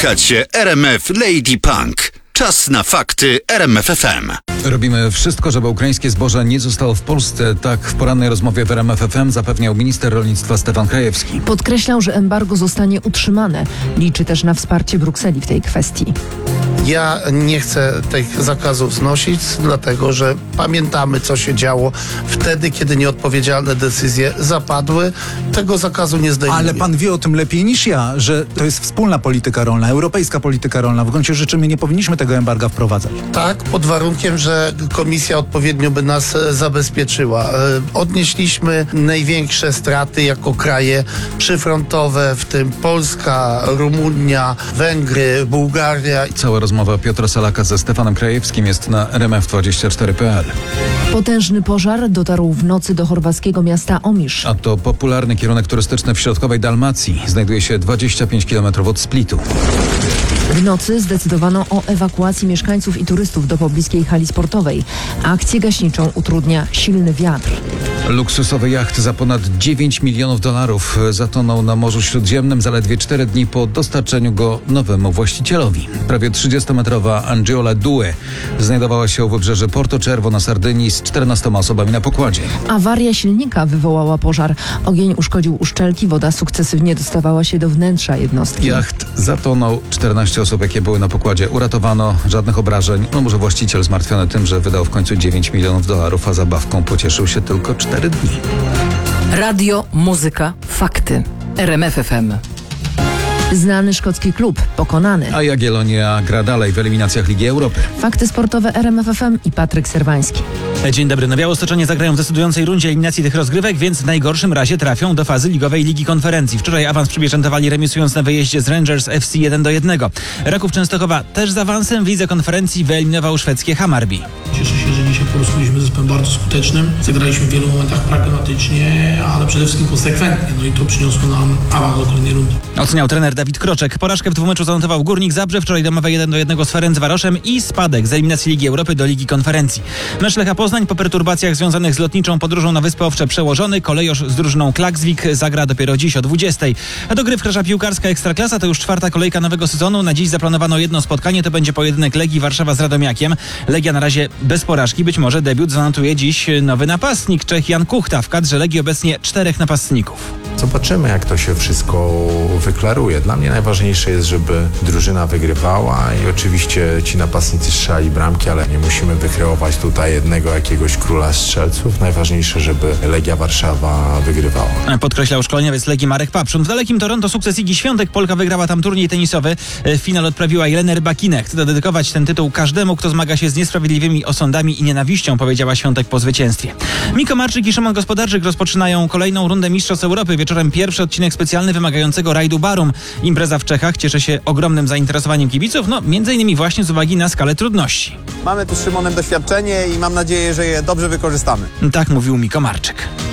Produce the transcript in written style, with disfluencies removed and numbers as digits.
Słuchacie RMF Lady Punk. Czas na fakty RMF FM. Robimy wszystko, żeby ukraińskie zboże nie zostało w Polsce. Tak w porannej rozmowie w RMF FM zapewniał minister rolnictwa Stefan Krajewski. Podkreślał, że embargo zostanie utrzymane. Liczy też na wsparcie Brukseli w tej kwestii. Ja nie chcę tych zakazów znosić, dlatego że pamiętamy, co się działo wtedy, kiedy nieodpowiedzialne decyzje zapadły. Tego zakazu nie zdejmuje. Ale pan wie o tym lepiej niż ja, że to jest wspólna polityka rolna, europejska polityka rolna. W gruncie rzeczy my nie powinniśmy tego embarga wprowadzać. Tak, pod warunkiem, że komisja odpowiednio by nas zabezpieczyła. Odnieśliśmy największe straty jako kraje przyfrontowe, w tym Polska, Rumunia, Węgry, Bułgaria. Cała rozmowa Piotra Salaka ze Stefanem Krajewskim jest na rmf24.pl. Potężny pożar dotarł w nocy do chorwackiego miasta Omisz. A to popularny kierunek turystyczny w środkowej Dalmacji. Znajduje się 25 km od Splitu. W nocy zdecydowano o ewakuacji mieszkańców i turystów do pobliskiej hali sportowej. Akcję gaśniczą utrudnia silny wiatr. Luksusowy jacht za ponad $9 milionów zatonął na Morzu Śródziemnym zaledwie 4 dni po dostarczeniu go nowemu właścicielowi. Prawie 30-metrowa Angiola Due znajdowała się u wybrzeży Porto Cervo na Sardynii z 14 osobami na pokładzie. Awaria silnika wywołała pożar. Ogień uszkodził uszczelki, woda sukcesywnie dostawała się do wnętrza jednostki. Jacht zatonął, 14 osób, jakie były na pokładzie, uratowano, żadnych obrażeń. No może właściciel zmartwiony tym, że wydał w końcu $9 milionów, a zabawką pocieszył się tylko 4 dni. Radio, muzyka, fakty. RMF FM. Znany szkocki klub pokonany. A Jagiellonia gra dalej w eliminacjach Ligi Europy. Fakty sportowe RMF FM i Patryk Serwański. Dzień dobry. No Białostoczanie zagrają w decydującej rundzie eliminacji tych rozgrywek, więc w najgorszym razie trafią do fazy ligowej Ligi Konferencji. Wczoraj awans przypieczętowali remisując na wyjeździe z Rangers FC 1-1. Raków Częstochowa też z awansem w Lidze Konferencji wyeliminował szwedzkie Hammarby. Cieszę się, że dzisiaj po prostu byliśmy zespołem bardzo skutecznym. Zagraliśmy w wielu momentach pragmatycznie, ale przede wszystkim konsekwentnie. No i to przyniosło nam awans do kolejnej rundy. Oceniał trener Dawid Kroczek. Porażkę w dwumeczu zanotował Górnik Zabrze, wczoraj domowe 1-1 z Ferencvaroszem i spadek z eliminacji Ligi Europy do Ligi Konferencji. Mecz Lecha Poznań po perturbacjach związanych z lotniczą podróżą na Wyspy Owcze przełożony. Kolejorz z drużyną Klaksvik zagra dopiero dziś o 20:00. A do gry wkracza piłkarska Ekstraklasa. To już 4. kolejka nowego sezonu. Na dziś zaplanowano jedno spotkanie. To będzie pojedynek Legii Warszawa z Radomiakiem. Legia na razie bez porażki. Być może debiut zanotuje dziś nowy napastnik, Czech Jan Kuchta. W kadrze Legii obecnie 4 napastników. Zobaczymy, jak to się wszystko wyklaruje. Dla mnie najważniejsze jest, żeby drużyna wygrywała i oczywiście ci napastnicy strzelali bramki, ale nie musimy wykreować tutaj jednego jakiegoś króla strzelców. Najważniejsze, żeby Legia Warszawa wygrywała. Podkreślał szkoleniowiec Legii Marek Papszun. W dalekim Toronto sukces Igi Świątek. Polka wygrała tam turniej tenisowy. W finał odprawiła Jelena Rybakina. Chce dedykować ten tytuł każdemu, kto zmaga się z niesprawiedliwymi osądami i nienawiścią, powiedziała Świątek po zwycięstwie. Miko Marczyk i Szymon Gospodarczyk rozpoczynają kolejną rundę Mistrzostw Europy. Wieczorem pierwszy odcinek specjalny wymagającego rajdu Barum. Impreza w Czechach cieszy się ogromnym zainteresowaniem kibiców, między innymi właśnie z uwagi na skalę trudności. Mamy tu z Szymonem doświadczenie i mam nadzieję, że je dobrze wykorzystamy. Tak mówił Miko Marczyk.